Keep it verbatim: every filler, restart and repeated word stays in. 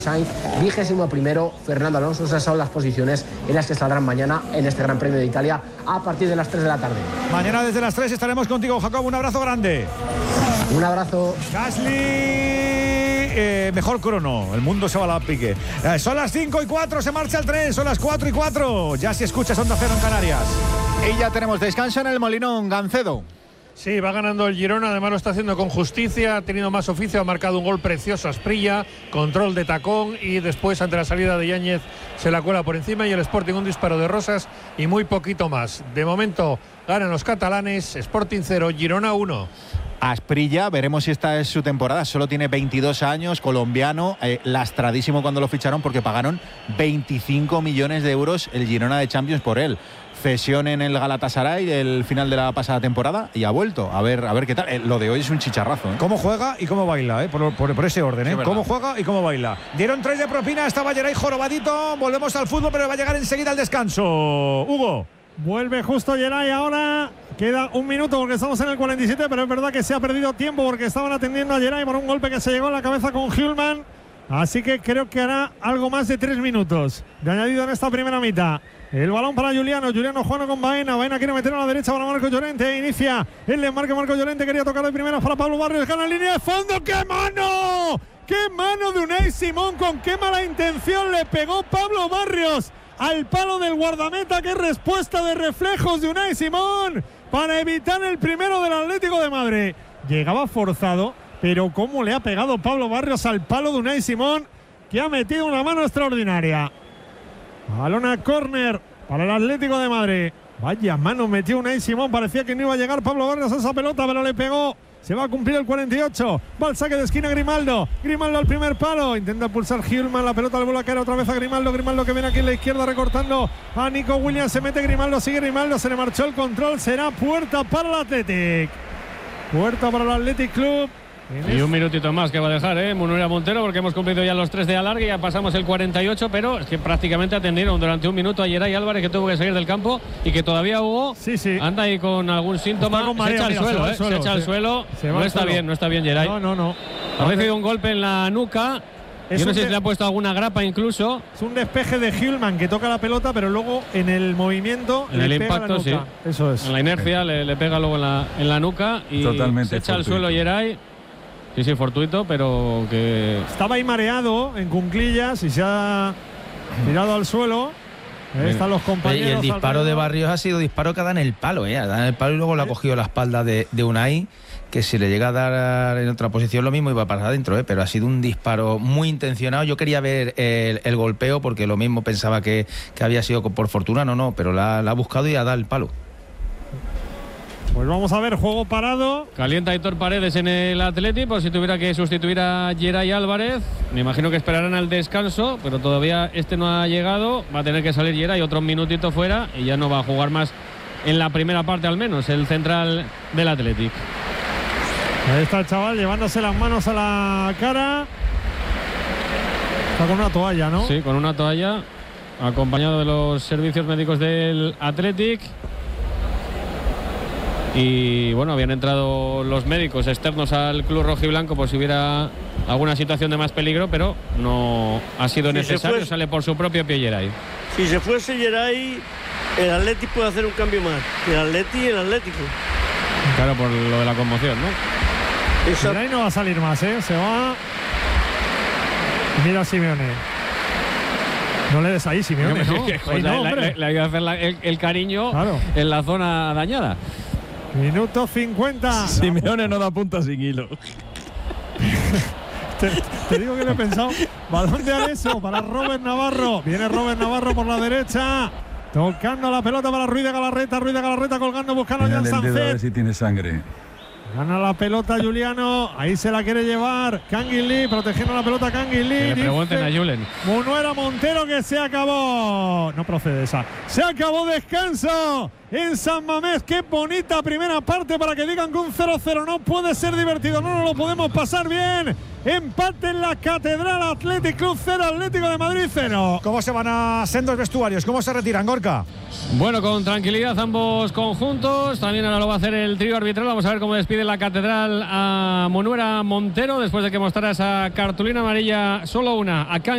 Sainz, vigésimo primero, Fernando Alonso. Esas son las posiciones en las que saldrán mañana en este Gran Premio de Italia a partir de las tres de la tarde. Mañana desde las tres estaremos contigo, Jacob. Un abrazo grande. Un abrazo. Gasly, eh, mejor crono. El mundo se va a la pique. Eh, son las cinco y cuatro, se marcha el tren. Son las cuatro y cuatro. Ya si escuchas Onda Cero en Canarias. Y ya tenemos descanso en el Molinón, Gancedo. Sí, va ganando el Girona, además lo está haciendo con justicia, ha tenido más oficio, ha marcado un gol precioso a Asprilla, control de tacón y después ante la salida de Yáñez se la cuela por encima y el Sporting un disparo de Rosas y muy poquito más. De momento ganan los catalanes, Sporting cero, Girona uno. Asprilla, veremos si esta es su temporada, solo tiene veintidós años, colombiano, eh, lastradísimo cuando lo ficharon porque pagaron veinticinco millones de euros el Girona de Champions por él. Cesión en el Galatasaray del final de la pasada temporada y ha vuelto. A ver, a ver qué tal. Eh, lo de hoy es un chicharrazo. ¿eh? Cómo juega y cómo baila, ¿eh? por, por, por ese orden. ¿eh? Sí, cómo juega y cómo baila. Dieron tres de propina, estaba Geray jorobadito. Volvemos al fútbol, pero va a llegar enseguida al descanso. Hugo. Vuelve justo Geray ahora. Queda un minuto porque estamos en el cuarenta y siete, pero es verdad que se ha perdido tiempo porque estaban atendiendo a Geray por un golpe que se llegó a la cabeza con Hjulman. Así que creo que hará algo más de tres minutos de añadido en esta primera mitad. El balón para Juliano, Juliano Juano con Baena, Baena quiere meter a la derecha para Marco Llorente, inicia el desmarque Marco Llorente, quería tocar de primera para Pablo Barrios, gana línea de fondo, ¡qué mano! ¡Qué mano de Unai Simón! Con qué mala intención le pegó Pablo Barrios al palo del guardameta, qué respuesta de reflejos de Unai Simón para evitar el primero del Atlético de Madrid. Llegaba forzado, pero cómo le ha pegado Pablo Barrios al palo de Unai Simón, que ha metido una mano extraordinaria. Balón a córner para el Atlético de Madrid. Vaya mano metió Unai Simón. Parecía que no iba a llegar Pablo Barrios a esa pelota, pero le pegó. Se va a cumplir el cuarenta y ocho. Va al saque de esquina Grimaldo. Grimaldo al primer palo. Intenta pulsar Hjulman. La pelota le vuelve a caer otra vez a Grimaldo. Grimaldo que viene aquí en la izquierda recortando a Nico Williams. Se mete Grimaldo. Sigue Grimaldo. Se le marchó el control. Será puerta para el Athletic. Puerta para el Athletic Club. Y un minutito más que va a dejar, ¿eh? Munuera Montero, porque hemos cumplido ya los tres de alargue, ya pasamos el cuarenta y ocho, pero es que prácticamente atendieron durante un minuto a Geray Álvarez, que tuvo que salir del campo y que todavía Hugo sí, sí. anda ahí con algún síntoma. Con mareo, se echa al suelo, ¿eh? Se echa al suelo. No está bien, no está bien Geray. No, no, no. Ha recibido un golpe en la nuca. Es Yo no sé si le ha puesto alguna grapa incluso. Es un despeje de Hjulman que toca la pelota, pero luego en el movimiento en el impacto, sí. Eso es. En la inercia le, le pega luego en la, en la nuca y Totalmente se echa fortuito. al suelo Geray. Sí, sí, fortuito, pero que... Estaba ahí mareado en cuclillas y se ha tirado al suelo. Ahí están los compañeros. Y el disparo de Barrios ha sido disparo que da en el palo, ¿eh? Da en el palo y luego le ha cogido la espalda de, de Unai, que si le llega a dar en otra posición lo mismo iba para adentro, ¿eh? Pero ha sido un disparo muy intencionado. Yo quería ver el, el golpeo porque lo mismo pensaba que, que había sido por fortuna, no, no, pero la, la ha buscado y ha dado el palo. Pues vamos a ver, juego parado. Calienta Aitor Paredes en el Athletic, por si tuviera que sustituir a Geray Álvarez. Me imagino que esperarán al descanso, pero todavía este no ha llegado. Va a tener que salir Geray otro minutito fuera y ya no va a jugar más en la primera parte al menos, el central del Athletic. Ahí está el chaval llevándose las manos a la cara. Está con una toalla, ¿no? Sí, con una toalla, acompañado de los servicios médicos del Athletic. Y bueno, habían entrado los médicos externos al club rojiblanco por si hubiera alguna situación de más peligro, pero no ha sido si necesario, fuese, sale por su propio pie Geray. Si se fuese Geray, el Atlético puede hacer un cambio más. El Atlético y el Atlético. Claro, por lo de la conmoción, ¿no? Geray no va a salir más, ¿eh? Se va. Mira a Simeone. No le des ahí, Simeone, ¿no? Ahí no, le, le, le ha ido a hacer la, el, el cariño claro. En la zona dañada. Minuto cincuenta. Simeone no da punta sin hilo. te, te digo que lo he pensado. Balón de Areso para Robert Navarro. Viene Robert Navarro por la derecha. Tocando la pelota para Ruiz de Galarreta. Ruiz de Galarreta colgando, buscando a Jan Sanzet. A ver si tiene sangre. Gana la pelota Juliano. Ahí se la quiere llevar Kangin Lee. Protegiendo la pelota Kangin Lee. Que le pregunten a Julen. Munuera Montero que se acabó. No procede esa. Se acabó descanso en San Mamés. Qué bonita primera parte para que digan que un cero cero no puede ser divertido. No nos lo podemos pasar bien. Empate en la Catedral, Athletic Club cero, Atlético de Madrid cero. ¿Cómo se van a sendos vestuarios? ¿Cómo se retiran, Gorka? Bueno, con tranquilidad ambos conjuntos. También ahora lo va a hacer el trío arbitral. Vamos a ver cómo despide la Catedral a Munuera Montero después de que mostrara esa cartulina amarilla, solo una. Acá